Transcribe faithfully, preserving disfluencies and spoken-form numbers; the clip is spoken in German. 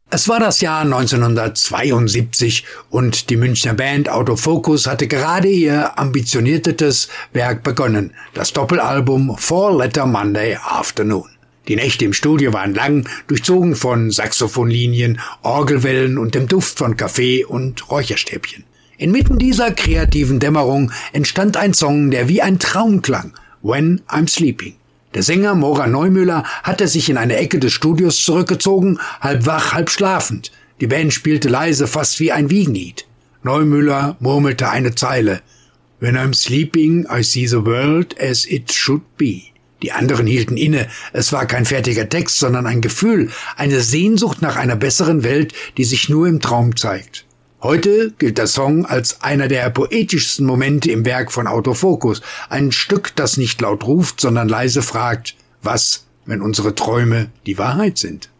Es war das Jahr neunzehnhundertzweiundsiebzig und die Münchner Band Autofocus hatte gerade ihr ambitioniertes Werk begonnen, das Doppelalbum Four Letter Monday Afternoon. Die Nächte im Studio waren lang, durchzogen von Saxophonlinien, Orgelwellen und dem Duft von Kaffee und Räucherstäbchen. Inmitten dieser kreativen Dämmerung entstand ein Song, der wie ein Traum klang, When I'm Sleeping. Der Sänger Maura Neumüller hatte sich in eine Ecke des Studios zurückgezogen, halb wach, halb schlafend. Die Band spielte leise, fast wie ein Wiegenlied. Neumüller murmelte eine Zeile. When I'm sleeping, I see the world as it should be. Die anderen hielten inne. Es war kein fertiger Text, sondern ein Gefühl, eine Sehnsucht nach einer besseren Welt, die sich nur im Traum zeigt. Heute gilt der Song als einer der poetischsten Momente im Werk von Autofocus. Ein Stück, das nicht laut ruft, sondern leise fragt, was, wenn unsere Träume die Wahrheit sind?